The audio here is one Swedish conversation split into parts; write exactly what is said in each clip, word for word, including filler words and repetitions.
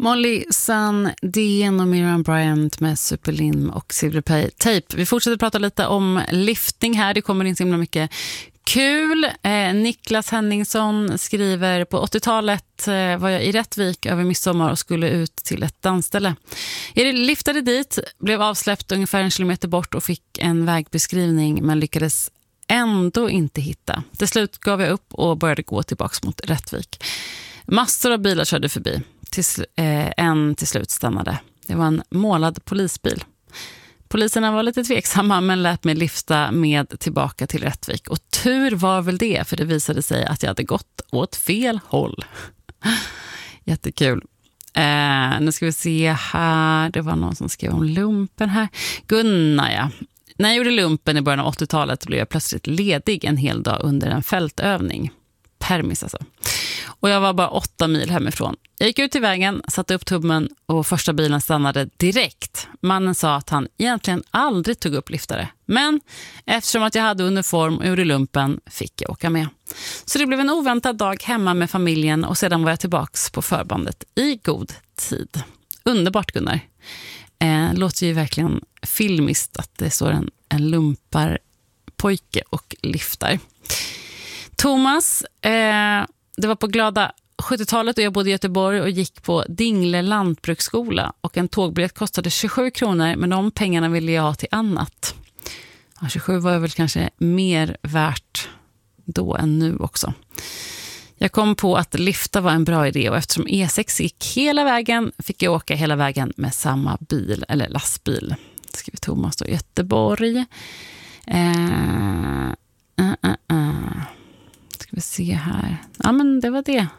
Molly Sandén och Miriam Bryant med Superlim och Silvertape. Vi fortsätter prata lite om liftning här. Det kommer in så himla mycket kul. Eh, Niklas Henningsson skriver: på åttiotalet eh, var jag i Rättvik över midsommar och skulle ut till ett dansställe. Jag liftade dit, blev avsläppt ungefär en kilometer bort och fick en vägbeskrivning men lyckades ändå inte hitta. Till slut gav jag upp och började gå tillbaka mot Rättvik. Massor av bilar körde förbi. Tills, eh, en till slut stannade. Det var en målad polisbil. Poliserna var lite tveksamma men lät mig lyfta med tillbaka till Rättvik. Och tur var väl det, för det visade sig att jag hade gått åt fel håll. Jättekul. Eh, nu ska vi se här. Det var någon som skrev om lumpen här. Gunnar, ja. När jag gjorde lumpen i början av åttiotalet blev jag plötsligt ledig en hel dag under en fältövning. Permis alltså. Och jag var bara åtta mil hemifrån. Jag gick ut till vägen, satte upp tummen och första bilen stannade direkt. Mannen sa att han egentligen aldrig tog upp liftare. Men eftersom att jag hade uniform och gjorde lumpen fick jag åka med. Så det blev en oväntad dag hemma med familjen och sedan var jag tillbaks på förbandet i god tid. Underbart, Gunnar. Eh, låter ju verkligen filmiskt att det står en, en lumpar pojke och liftar. Thomas, eh, det var på glada sjuttiotalet och jag bodde i Göteborg och gick på Dingle lantbruksskola och en tågbiljett kostade tjugosju kronor, men de pengarna ville jag ha till annat. Ja, tjugosju var väl kanske mer värt då än nu också. Jag kom på att lifta var en bra idé och eftersom E sex gick hela vägen fick jag åka hela vägen med samma bil eller lastbil. Skriver Thomas då, Göteborg. Eh, uh, uh, uh. Ska vi se här. Ja, men det var det.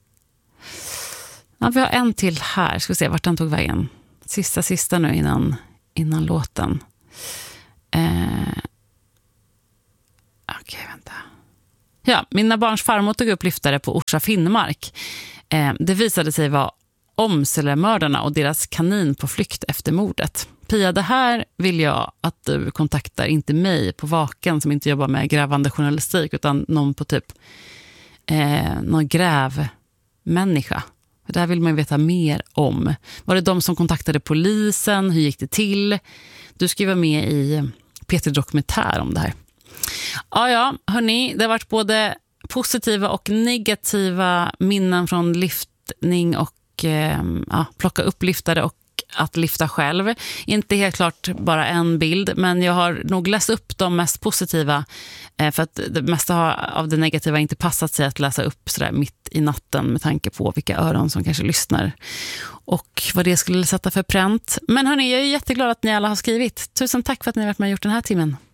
Ja, vi har en till här. Ska vi se vart den tog vägen. Sista, sista nu innan, innan låten. Eh, Okej, okay, vänta. Ja, mina barns farmor tog upp lyftare på Orsa Finnmark. Eh, det visade sig vara Omselemördarna och deras kanin på flykt efter mordet. Pia, det här vill jag att du kontaktar, inte mig på Vaken som inte jobbar med grävande journalistik utan någon på typ eh, någon grävmänniska. För det här vill man veta mer om. Var det de som kontaktade polisen? Hur gick det till? Du ska vara med i P T Dokumentär om det här. Ja, ja, hörni, det har varit både positiva och negativa minnen från liftning och eh, ja, plocka upp liftare och att lyfta själv. Inte helt klart bara en bild, men jag har nog läst upp de mest positiva eh, för att det mesta har, av det negativa inte passat sig att läsa upp sådär mitt i natten med tanke på vilka öron som kanske lyssnar och vad det skulle sätta för pränt. Men hörni, jag är jätteglad att ni alla har skrivit. Tusen tack för att ni har varit med och gjort den här timmen.